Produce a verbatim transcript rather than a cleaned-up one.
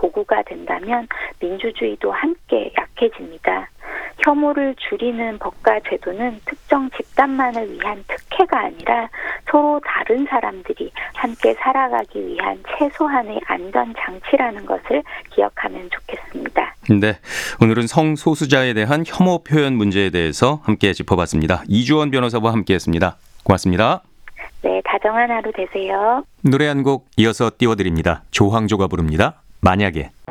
도구가 된다면 민주주의도 함께 약해집니다. 혐오를 줄이는 법과 제도는 특정 집단만을 위한 특혜가 아니라 서로 다른 사람들이 함께 살아가기 위한 최소한의 안전장치라는 것을 기억하면 좋겠습니다. 네, 오늘은 성소수자에 대한 혐오 표현 문제에 대해서 함께 짚어봤습니다. 이주원 변호사와 함께했습니다. 고맙습니다. 네, 다정한 하루 되세요. 노래 한 곡 이어서 띄워드립니다. 조황조가 부릅니다. 만약에.